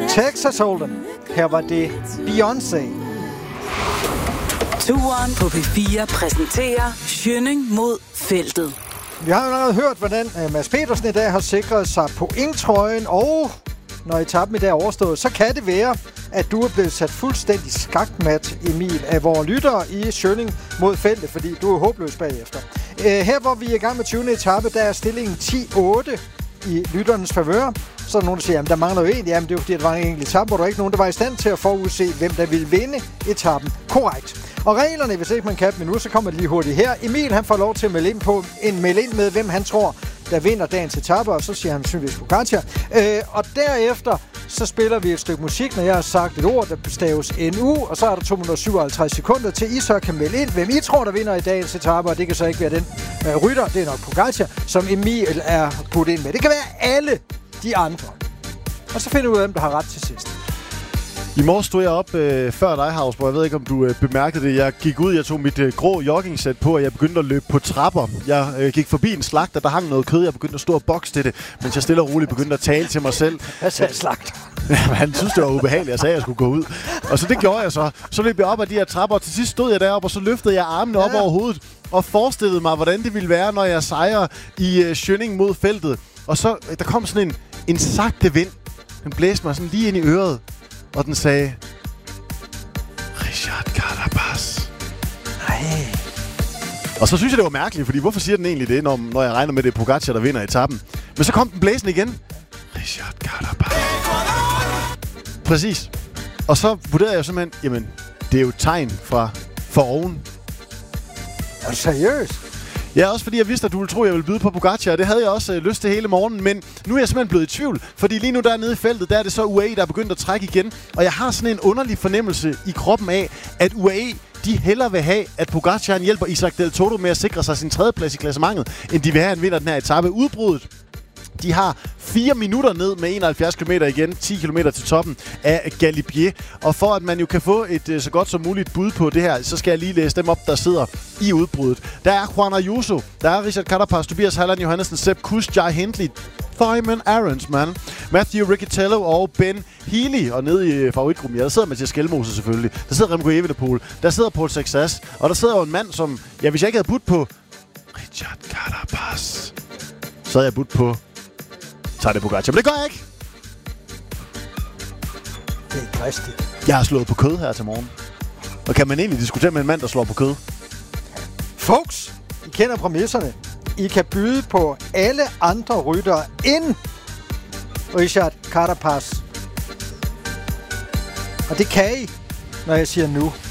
Texas Hold'em. Her var det Beyoncé. Turen på P4 præsenterer Schønning mod feltet. Vi har jo allerede hørt, hvordan Mads Petersen i dag har sikret sig pointtrøjen, og når etappen i dag er overstået, så kan det være, at du er blevet sat fuldstændig skakmat, Emil, af vores lyttere i Schønning mod feltet, fordi du er håbløs bagefter. Her hvor vi er i gang med 20. etape, der er stillingen 10-8 i lytternes favør. Så er der nogen, der siger, at der mangler jo en. Jamen, det er jo fordi, der var en enkelt etape, hvor der ikke nogen, der var i stand til at forudse, hvem der ville vinde etappen. Korrekt. Og reglerne, hvis ikke man kan dem endnu, så kommer det lige hurtigt her. Emil, han får lov til at melde ind med, hvem han tror, der vinder dagens etape, og så siger han synligvis Pogačar. Og derefter, så spiller vi et stykke musik, når jeg har sagt et ord, der staves NU, og så er der 257 sekunder til, I så kan melde ind, hvem I tror, der vinder i dagens etape, og det kan så ikke være den rytter, det er nok Pogačar, som Emil er puttet ind med. Det kan være alle de andre. Og så finder vi ud af, hvem der har ret til sidst. I morges stod jeg op før dig, Hausborg. Jeg ved ikke, om du bemærkede det. Jeg gik ud, jeg tog mit grå joggingsæt på, og jeg begyndte at løbe på trapper. Jeg gik forbi en slagter, der hang noget kød. Jeg begyndte at stå og bokse til det, mens jeg stille og roligt begyndte at tale til mig selv. Hvad sagde slagter? Han synes, det var ubehageligt. Jeg sagde, at jeg skulle gå ud. Og så det gjorde jeg så. Så løb jeg op ad de her trapper, og til sidst stod jeg deroppe, og så løftede jeg armene op over hovedet og forestillede mig, hvordan det ville være, når jeg sejrer i Schønning mod feltet. Og så der kom sådan en sagte vind. Den blæste mig sådan lige ind i øret. Og den sagde, Richard Carapaz. Nej. Og så synes jeg, det var mærkeligt, fordi hvorfor siger den egentlig det, når jeg regner med, det er Pogačar, der vinder etappen? Men så kom den blæsende igen. Richard Carapaz. Præcis. Og så vurderede jeg simpelthen, jamen, det er jo et tegn fra oven. Er du seriøs? Ja, også fordi jeg vidste, at du ville tro, at jeg ville byde på Pogačar, og det havde jeg også lyst til hele morgenen, men nu er jeg simpelthen blevet i tvivl, fordi lige nu dernede i feltet, der er det så UAE, der er begyndt at trække igen, og jeg har sådan en underlig fornemmelse i kroppen af, at UAE, de hellere vil have, at Pogačar hjælper Isaac Del Toto med at sikre sig sin tredjeplads i klassementet, end de vil have, at han vinder den her etape. Udbruddet, de har 4 minutter ned med 71 km igen, 10 km til toppen af Galibier. Og for at man jo kan få et så godt som muligt bud på det her, så skal jeg lige læse dem op, der sidder i udbruddet. Der er Juan Ayuso, der er Richard Carapaz, Tobias Halland Johannesen, Sepp Kuss, Jai Hindley, Thymen Aarons, Matthew Riccitello og Ben Healy. Og nede i favoritgruppen, der sidder Mathias Skelmose selvfølgelig. Der sidder Remco Evenepoel, der sidder Paul Sexas, og der sidder jo en mand, som, ja, hvis jeg ikke havde budt på Richard Carapaz, så havde jeg budt på Tadej Pogačar, men det gør jeg ikke. Det er gristigt. Jeg har slået på kød her til morgen. Og kan man egentlig diskutere med en mand, der slår på kød? Folks, I kender præmisserne. I kan byde på alle andre ryttere end Richard Carapaz. Og det kan I, når jeg siger nu.